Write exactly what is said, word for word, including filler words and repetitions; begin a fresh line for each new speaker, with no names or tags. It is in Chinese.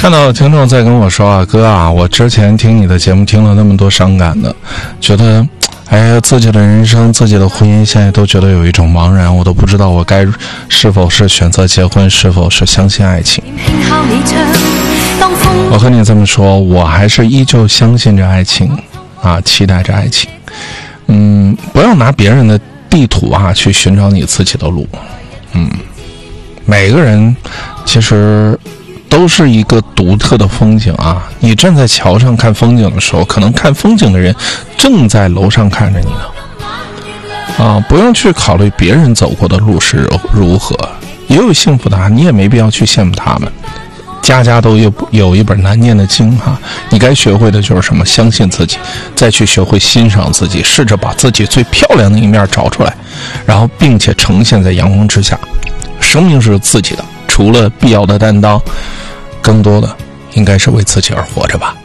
看到有听众在跟我说啊，哥啊，我之前听你的节目听了那么多伤感的，觉得哎呀，自己的人生自己的婚姻现在都觉得有一种茫然，我都不知道我该是否是选择结婚，是否是相信爱情。我和你这么说，我还是依旧相信着爱情啊，期待着爱情。嗯，不要拿别人的地图啊去寻找你自己的路。嗯，每个人其实都是一个独特的风景啊！你站在桥上看风景的时候，可能看风景的人正在楼上看着你呢。啊，不用去考虑别人走过的路是如何，也有幸福的啊，你也没必要去羡慕他们。家家都有有一本难念的经哈、啊，你该学会的就是什么？相信自己，再去学会欣赏自己，试着把自己最漂亮的一面找出来，然后并且呈现在阳光之下。生命是自己的，除了必要的担当，更多的应该是为自己而活着吧。